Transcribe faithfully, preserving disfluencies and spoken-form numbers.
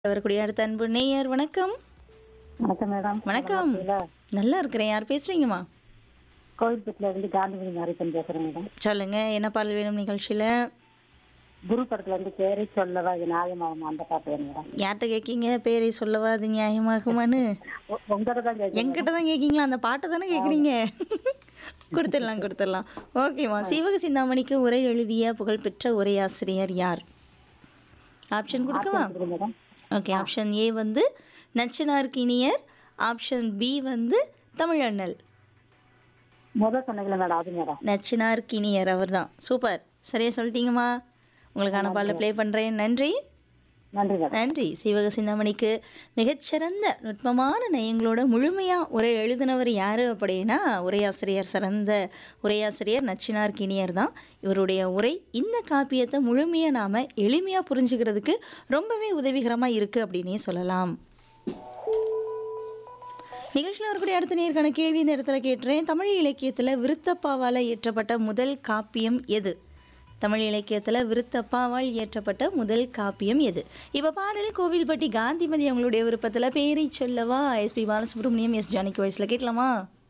வரக்கூடிய அடுத்த அன்பு நேயர் வணக்கம். வணக்கம் மேடம். வணக்கம். நல்லா இருக்கிறேன். யார் பேசுறீங்கம்மா? கோவில்பட்டில இருந்து காந்திமதி மாரியப்பன் பேசுறேன் மேடம். சொல்லுங்க, என்ன பாடல் வேணும் நிகழ்ச்சியில? குரு படத்துல இருந்து பேரை சொல்லவா இது நியாயமாகுமா அந்த பாட்டு வேணும் மேடம். யார்கிட்ட கேட்கீங்க? பேரை சொல்லவா அது நியாயமாகுமான்னு? உ- உங்ககிட்ட தான் கேட்குறேன். என்கிட்ட தான் கேட்கீங்களா? அந்த பாட்டை தானே கேட்குறீங்க. கொடுத்துடலாம் கொடுத்துடலாம். ஓகேம்மா. சீவக சிந்தாமணிக்கு உரை எழுதிய புகழ்பெற்ற உரையாசிரியர் யார்? ஆப்ஷன் கொடுக்கவா? சொல்லுங்க மேடம். ஓகே. ஆப்ஷன் ஏ வந்து நச்சினார்க்கினியர். ஆப்ஷன் பி வந்து தமிழண்ணல். முதல் சொன்னீங்களா மேடம் அது மேடம். நச்சினார்க்கினியர் அவர் தான். சூப்பர், சரியா சொல்லிட்டீங்கம்மா. உங்களுக்கான பாடலை ப்ளே பண்ணுறேன். நன்றி நன்றி மேடம். நன்றி. சீவக சிந்தாமணிக்கு மிகச்சிறந்த நுட்பமான நயங்களோட முழுமையாக உரை எழுதினவர் யார் அப்படின்னா உரையாசிரியர், சிறந்த உரையாசிரியர் நச்சினார்க்கினியர் தான். இவருடைய உரை இந்த காப்பியத்தை முழுமையாக நாம் எளிமையாக புரிஞ்சுக்கிறதுக்கு ரொம்பவே உதவிகரமாக இருக்குது அப்படின்னே சொல்லலாம். நிகழ்ச்சியில் வரக்கூடிய அடுத்த நேர்காண கேள்வி இந்த இடத்துல கேட்டுறேன். தமிழ் இலக்கியத்தில் விருத்தப்பாவால் இயற்றப்பட்ட முதல் காப்பியம் எது? தமிழ் இலக்கியத்தில் விருத்தப்பாவால் இயற்றப்பட்ட முதல் காப்பியம் எது? இப்போ பாடல் கோவில்பட்டி காந்திமதி அவங்களுடைய விருப்பத்தில் பேரை சொல்லவா எஸ்பி பாலசுப்ரமணியம், எஸ் ஜானகி வாய்ஸில் கேட்கலாமா?